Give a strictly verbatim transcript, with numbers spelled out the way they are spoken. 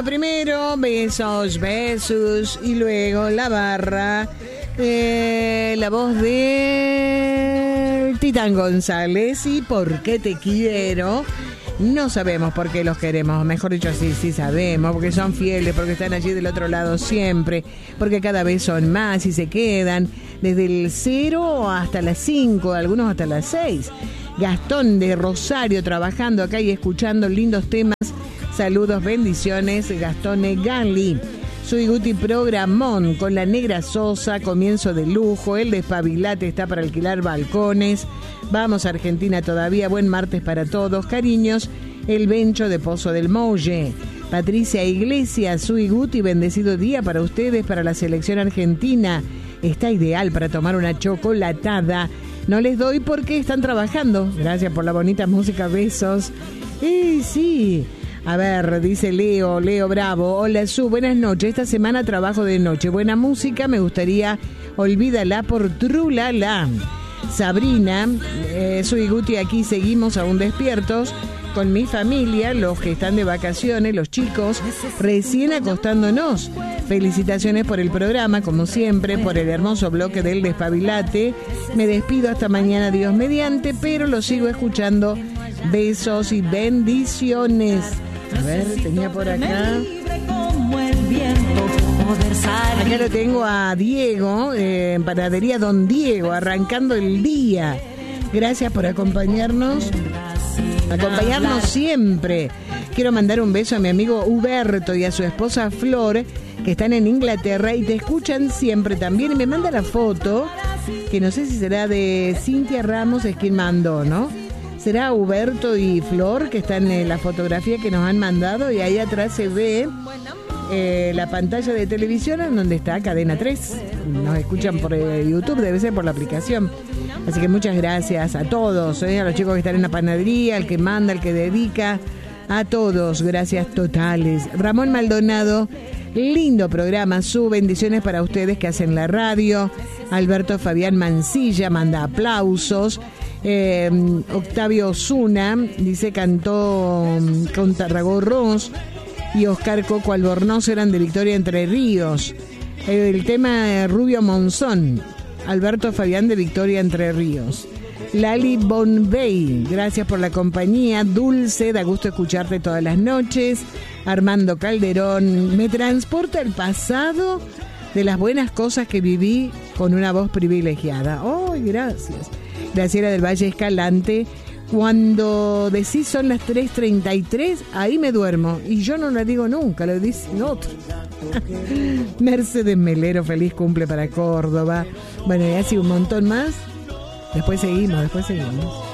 Bueno, primero besos, besos y luego la barra, eh, la voz de Titán González y ¿por qué te quiero? No sabemos por qué los queremos, mejor dicho sí, sí sabemos, porque son fieles, porque están allí del otro lado siempre, porque cada vez son más y se quedan desde el cero hasta las cinco, algunos hasta las seis. Gastón de Rosario trabajando acá y escuchando lindos temas. Saludos, bendiciones, Gastón Gali. Soy Guti Programón con la Negra Sosa, comienzo de lujo. El Despabilate está para alquilar balcones. Vamos a Argentina todavía. Buen martes para todos. Cariños, el Bencho de Pozo del Molle. Patricia Iglesias, soy Guti, bendecido día para ustedes, para la selección argentina. Está ideal para tomar una chocolatada. No les doy porque están trabajando. Gracias por la bonita música, besos. Eh, sí. A ver, dice Leo, Leo Bravo. Hola, Su, buenas noches. Esta semana trabajo de noche. Buena música, me gustaría Olvídala por Trulala. Sabrina, eh, soy Guti, aquí seguimos aún despiertos con mi familia, los que están de vacaciones, los chicos, recién acostándonos. Felicitaciones por el programa, como siempre, por el hermoso bloque del Despabilate. Me despido hasta mañana, Dios mediante, pero lo sigo escuchando. Besos y bendiciones. A ver, tenía por acá. Acá lo tengo a Diego, eh, en Panadería Don Diego, arrancando el día. Gracias por acompañarnos. Acompañarnos siempre. Quiero mandar un beso a mi amigo Huberto y a su esposa Flor, que están en Inglaterra y te escuchan siempre también. Y me manda la foto, que no sé si será de Cintia Ramos, es quien mandó, ¿no? Será Huberto y Flor, que están en la fotografía que nos han mandado, y ahí atrás se ve eh, la pantalla de televisión en donde está Cadena tres. Nos escuchan por eh, YouTube, debe ser por la aplicación. Así que muchas gracias a todos, eh, a los chicos que están en la panadería, al que manda, al que dedica, a todos, gracias totales. Ramón Maldonado, lindo programa, Su, bendiciones para ustedes que hacen la radio. Alberto Fabián Mancilla manda aplausos. Eh, Octavio Osuna dice cantó con Tarragorros y Oscar Coco Albornoz eran de Victoria Entre Ríos. Eh, el tema Rubio Monzón, Alberto Fabián de Victoria Entre Ríos. Lali Bonvey, gracias por la compañía. Dulce, da gusto escucharte todas las noches. Armando Calderón, me transporta el pasado de las buenas cosas que viví con una voz privilegiada. ¡Oh, gracias! Graciela del Valle Escalante, cuando decís son las tres treinta y tres, ahí me duermo. Y yo no la digo nunca, lo dicen otros. Mercedes Melero, feliz cumple para Córdoba. Bueno, y así un montón más. Después seguimos, después seguimos.